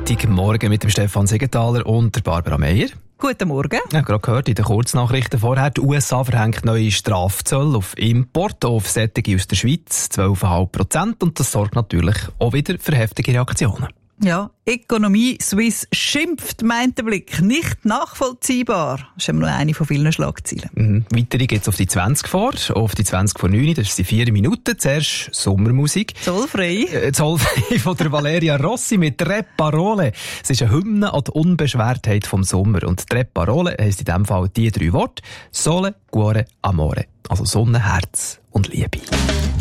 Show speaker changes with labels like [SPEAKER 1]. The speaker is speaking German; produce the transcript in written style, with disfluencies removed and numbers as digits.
[SPEAKER 1] Freitagmorgen mit dem Stefan Siegenthaler und der Barbara Meier.
[SPEAKER 2] Guten Morgen.
[SPEAKER 1] Ich habe gerade gehört in den Kurznachrichten vorher, die USA verhängt neue Strafzölle auf Import, auf Sättige aus der Schweiz, 12,5%. Und das sorgt natürlich auch wieder für heftige Reaktionen.
[SPEAKER 2] Ja, Ökonomie Suisse schimpft, meint der Blick. Nicht nachvollziehbar. Das ist nur eine von vielen Schlagzeilen.
[SPEAKER 1] Weitere geht es auf die 20 vor, auf die 20 vor 9, das sind 4 Minuten. Zuerst Sommermusik.
[SPEAKER 2] Zollfrei.
[SPEAKER 1] Zollfrei von der Valeria Rossi mit Tre Parole. Es ist eine Hymne an die Unbeschwertheit vom Sommer. Und Tre Parole heisst in diesem Fall die 3 Worte. Sole, Cuore, Amore. Also Sonne, Herz und Liebe.